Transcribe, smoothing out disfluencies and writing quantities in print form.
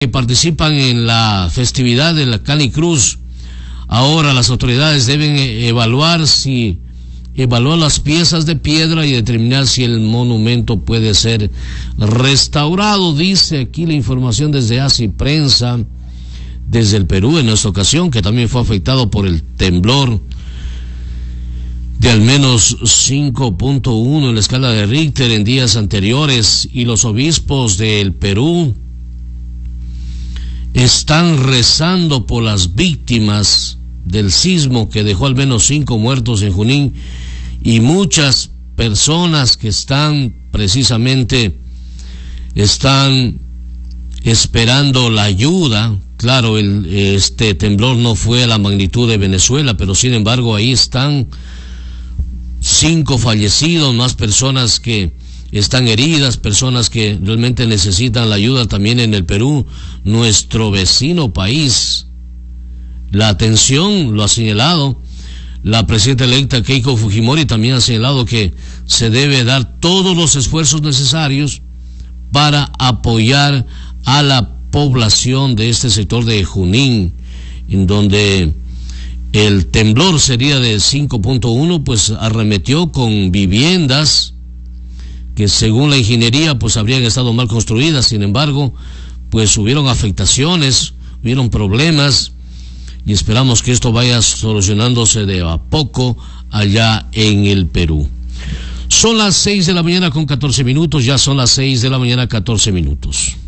que participan en la festividad de la Canicruz. Ahora las autoridades deben evaluar las piezas de piedra y determinar si el monumento puede ser restaurado. Dice aquí la información desde ASI Prensa, desde el Perú, en esta ocasión, que también fue afectado por el temblor de al menos 5.1 en la escala de Richter en días anteriores, y los obispos del Perú están rezando por las víctimas del sismo que dejó al menos 5 muertos en Junín, y muchas personas que están esperando la ayuda. Claro, este temblor no fue a la magnitud de Venezuela, pero sin embargo ahí están 5 fallecidos, más personas que están heridas, personas que realmente necesitan la ayuda también en el Perú, nuestro vecino país. La atención lo ha señalado la presidenta electa Keiko Fujimori, también ha señalado que se debe dar todos los esfuerzos necesarios para apoyar a la población de este sector de Junín, en donde el temblor sería de 5.1, pues arremetió con viviendas que según la ingeniería pues habrían estado mal construidas. Sin embargo, pues hubieron afectaciones, hubieron problemas, y esperamos que esto vaya solucionándose de a poco allá en el Perú. Son las 6 de la mañana con 14 minutos, ya son las 6 de la mañana 14 minutos.